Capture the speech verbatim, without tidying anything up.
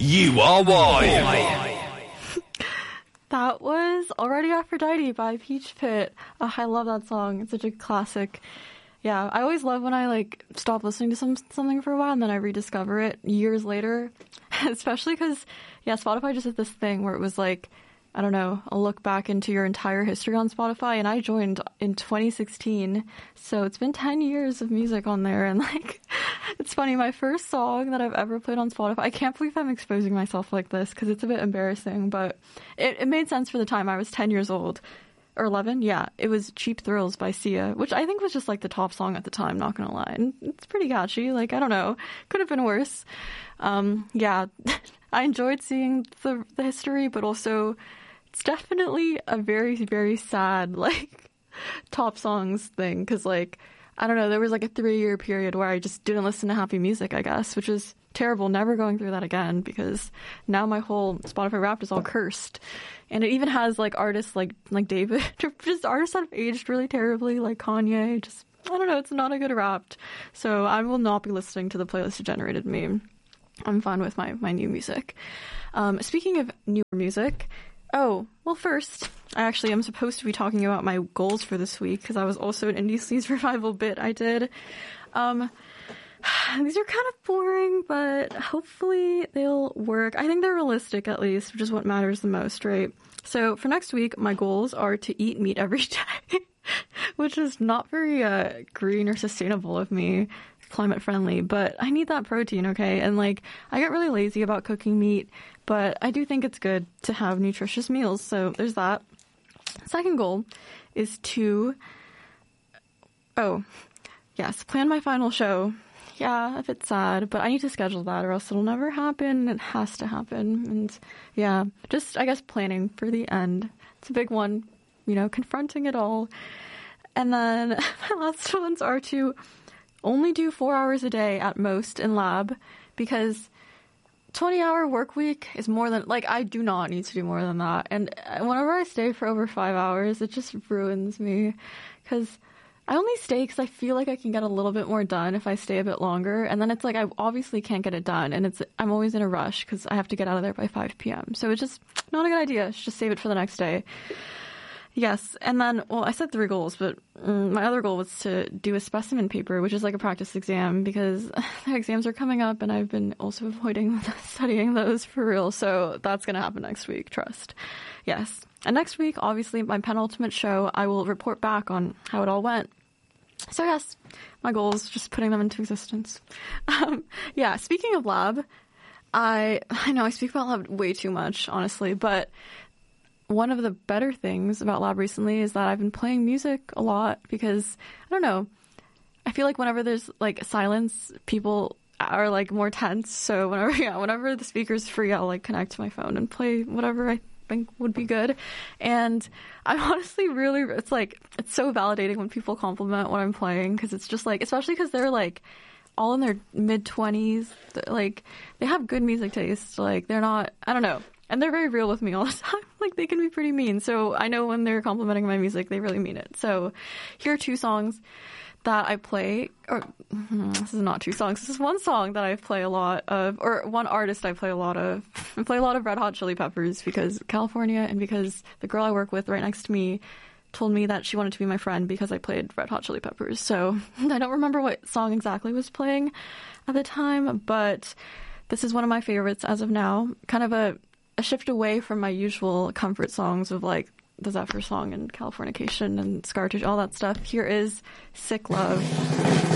You are why. That was Already Aphrodite by Peach Pit. Oh, I love that song. It's such a classic. Yeah, I always love when I like stop listening to some something for a while and then I rediscover it years later. Especially because, yeah, Spotify just did this thing where it was like, I don't know, a look back into your entire history on Spotify. And I joined in twenty sixteen. So it's been ten years of music on there. And like, it's funny, my first song that I've ever played on Spotify, I can't believe I'm exposing myself like this because it's a bit embarrassing, but it, it made sense for the time. I was ten years old. Or eleven, yeah. It was Cheap Thrills by Sia, which I think was just like the top song at the time, not gonna lie. And it's pretty catchy. Like, I don't know. Could have been worse. Um, yeah. I enjoyed seeing the, the history, but also it's definitely a very, very sad, like, top songs thing. Because, like, I don't know, there was like a three-year period where I just didn't listen to happy music, I guess, which is terrible. Never going through that again because now my whole Spotify Wrapped is all cursed. And it even has like artists like like David, just artists that have aged really terribly, like Kanye. Just, I don't know, it's not a good Wrapped. So I will not be listening to the playlist it generated me. I'm fine with my, my new music. Um, speaking of newer music, oh, well, first, I actually am supposed to be talking about my goals for this week because I was also an Indie Sleaze Revival bit I did. Um, these are kind of boring, but hopefully they'll work. I think they're realistic, at least, which is what matters the most, right? So for next week, my goals are to eat meat every day, which is not very uh, green or sustainable of me, climate friendly, but I need that protein, okay? And like, I get really lazy about cooking meat, but I do think it's good to have nutritious meals. So there's that. Second goal is to, oh, yes, plan my final show. Yeah, a bit sad, but I need to schedule that or else it'll never happen. It has to happen. And yeah, just, I guess, planning for the end. It's a big one, you know, confronting it all. And then my last ones are to only do four hours a day at most in lab because twenty hour work week is more than, like, I do not need to do more than that. And whenever I stay for over five hours, it just ruins me because I only stay because I feel like I can get a little bit more done if I stay a bit longer. And then it's like I obviously can't get it done. And it's I'm always in a rush because I have to get out of there by five p.m. So it's just not a good idea. Just save it for the next day. Yes. And then, well, I said three goals, but um, my other goal was to do a specimen paper, which is like a practice exam because the exams are coming up and I've been also avoiding studying those for real. So that's going to happen next week. Trust. Yes. And next week, obviously, my penultimate show, I will report back on how it all went. So yes, my goal is just putting them into existence. Um, yeah, speaking of lab, I I know I speak about lab way too much, honestly, but one of the better things about lab recently is that I've been playing music a lot because, I don't know, I feel like whenever there's like silence, people are like more tense. So whenever, yeah, whenever the speaker's free, I'll like connect to my phone and play whatever I think would be good. And I'm honestly really, it's like, it's so validating when people compliment what I'm playing because it's just like, especially because they're like all in their mid twenties, like they have good music taste. Like they're not, I don't know. And they're very real with me all the time. Like, they can be pretty mean. So I know when they're complimenting my music, they really mean it. So here are two songs that I play. Or this is not two songs. This is one song that I play a lot of. Or one artist I play a lot of. I play a lot of Red Hot Chili Peppers because California and because the girl I work with right next to me told me that she wanted to be my friend because I played Red Hot Chili Peppers. So I don't remember what song exactly was playing at the time. But this is one of my favorites as of now. Kind of a... a shift away from my usual comfort songs of like the Zephyr song and Californication and Scar Tissue, all that stuff. Here is Sick Love.